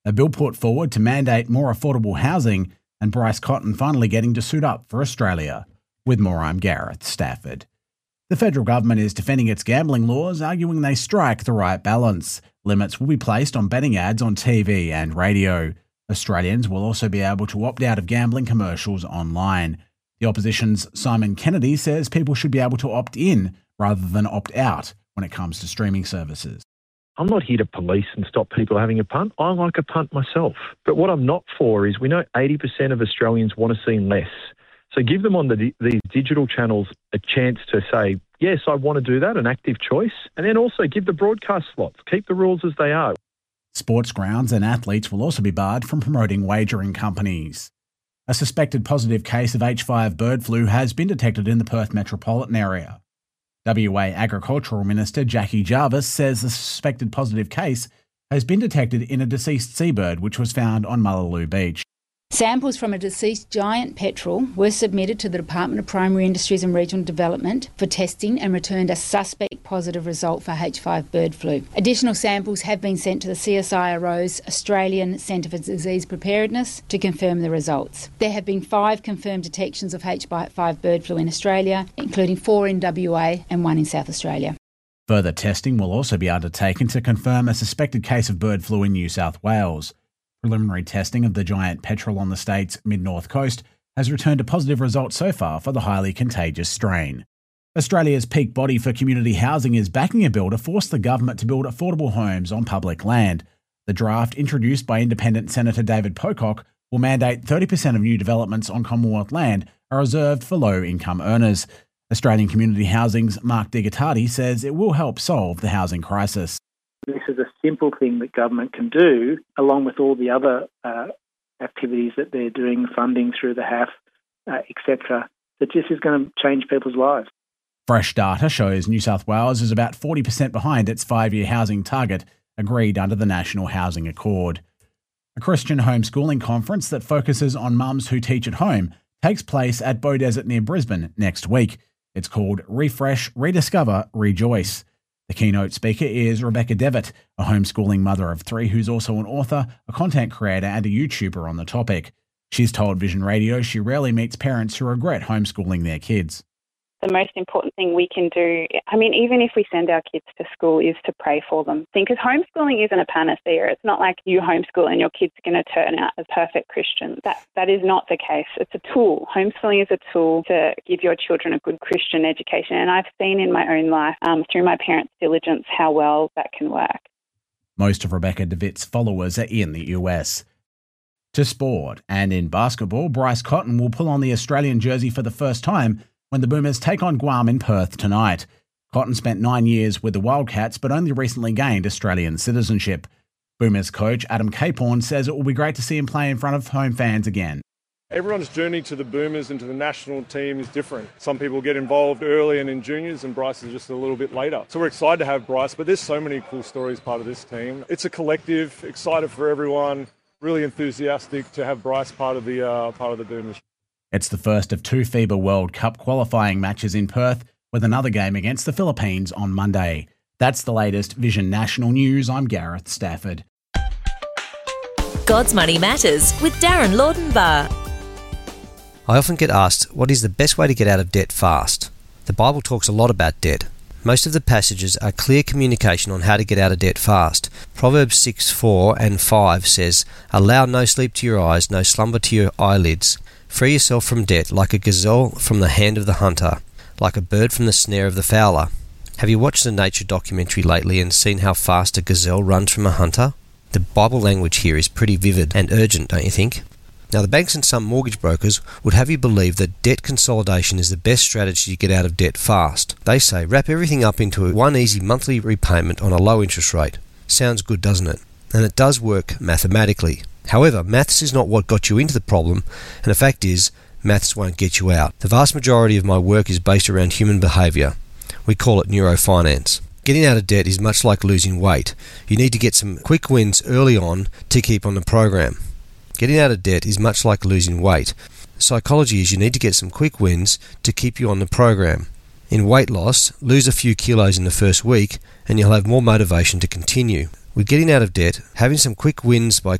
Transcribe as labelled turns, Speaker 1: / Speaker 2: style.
Speaker 1: a bill put forward to mandate more affordable housing, and Bryce Cotton finally getting to suit up for Australia. With more, I'm Gareth Stafford. The federal government is defending its gambling laws, arguing they strike the right balance. Limits will be placed on betting ads on TV and radio. Australians will also be able to opt out of gambling commercials online. The opposition's Simon Kennedy says people should be able to opt in rather than opt out when it comes to streaming services.
Speaker 2: I'm not here to police and stop people having a punt. I like a punt myself. But what I'm not for is we know 80% of Australians want to see less. So give them on these digital channels a chance to say, yes, I want to do that, an active choice. And then also give the broadcast slots. Keep the rules as they are.
Speaker 1: Sports grounds and athletes will also be barred from promoting wagering companies. A suspected positive case of H5 bird flu has been detected in the Perth metropolitan area. WA Agricultural Minister Jackie Jarvis says the suspected positive case has been detected in a deceased seabird which was found on Mullaloo Beach.
Speaker 3: Samples from a deceased giant petrel were submitted to the Department of Primary Industries and Regional Development for testing and returned a suspect positive result for H5 bird flu. Additional samples have been sent to the CSIRO's Australian Centre for Disease Preparedness to confirm the results. There have been 5 confirmed detections of H5 bird flu in Australia, including 4 in WA and 1 in South Australia.
Speaker 1: Further testing will also be undertaken to confirm a suspected case of bird flu in New South Wales. Preliminary testing of the giant petrel on the state's mid-north coast has returned a positive result so far for the highly contagious strain. Australia's peak body for community housing is backing a bill to force the government to build affordable homes on public land. The draft, introduced by Independent Senator David Pocock, will mandate 30% of new developments on Commonwealth land are reserved for low-income earners. Australian Community Housing's Mark Digatati says it will help solve the housing crisis.
Speaker 4: This is a simple thing that government can do, along with all the other activities that they're doing, funding through the HAF, etc., that just is going to change people's lives.
Speaker 1: Fresh data shows New South Wales is about 40% behind its 5-year housing target agreed under the National Housing Accord. A Christian homeschooling conference that focuses on mums who teach at home takes place at Beaudesert near Brisbane next week. It's called Refresh, Rediscover, Rejoice. The keynote speaker is Rebecca Devitt, a homeschooling mother of 3 who's also an author, a content creator and a YouTuber on the topic. She's told Vision Radio she rarely meets parents who regret homeschooling their kids.
Speaker 5: The most important thing we can do, even if we send our kids to school, is to pray for them. Because homeschooling isn't a panacea. It's not like you homeschool and your kids are going to turn out as perfect Christians. That is not the case. It's a tool. Homeschooling is a tool to give your children a good Christian education. And I've seen in my own life, through my parents' diligence, how well that can work.
Speaker 1: Most of Rebecca DeWitt's followers are in the US. To sport, and in basketball, Bryce Cotton will pull on the Australian jersey for the first time when the Boomers take on Guam in Perth tonight. Cotton spent 9 years with the Wildcats but only recently gained Australian citizenship. Boomers coach Adam Capehorn says it will be great to see him play in front of home fans again.
Speaker 6: Everyone's journey to the Boomers and to the national team is different. Some people get involved early and in juniors, and Bryce is just a little bit later. So we're excited to have Bryce, but there's so many cool stories part of this team. It's a collective, excited for everyone, really enthusiastic to have Bryce part of the Boomers.
Speaker 1: It's the first of 2 FIBA World Cup qualifying matches in Perth, with another game against the Philippines on Monday. That's the latest Vision National News. I'm Gareth Stafford.
Speaker 7: God's Money Matters with Darren Laudenbar.
Speaker 8: I often get asked, what is the best way to get out of debt fast? The Bible talks a lot about debt. Most of the passages are clear communication on how to get out of debt fast. Proverbs 6:4 and 5 says, "Allow no sleep to your eyes, no slumber to your eyelids. Free yourself from debt like a gazelle from the hand of the hunter, like a bird from the snare of the fowler." Have you watched a nature documentary lately and seen how fast a gazelle runs from a hunter? The Bible language here is pretty vivid and urgent, don't you think? Now, the banks and some mortgage brokers would have you believe that debt consolidation is the best strategy to get out of debt fast. They say, wrap everything up into one easy monthly repayment on a low interest rate. Sounds good, doesn't it? And it does work mathematically. However, maths is not what got you into the problem, and the fact is, maths won't get you out. The vast majority of my work is based around human behaviour. We call it neurofinance. Getting out of debt is much like losing weight. You need to get some quick wins early on to keep on the program. Getting out of debt is much like losing weight. Psychology is you need to get some quick wins to keep you on the program. In weight loss, lose a few kilos in the first week and you'll have more motivation to continue. With getting out of debt, having some quick wins by